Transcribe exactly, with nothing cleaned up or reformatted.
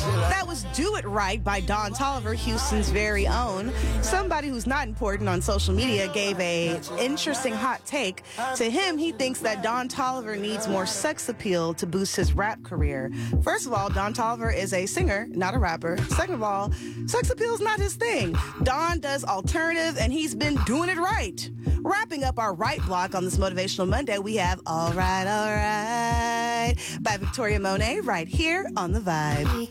That was Do It Right by Don Toliver, Houston's very own. Somebody who's not important on social media gave a interesting hot take. To him, he thinks that Don Toliver needs more sex appeal to boost his rap career. First of all, Don Toliver is a singer, not a rapper. Second of all, sex appeal is not his thing. Don does alternative, and he's been doing it right. Wrapping up our right block on this Motivational Monday, we have All Right, All Right by Victoria Monet right here on The Vibe.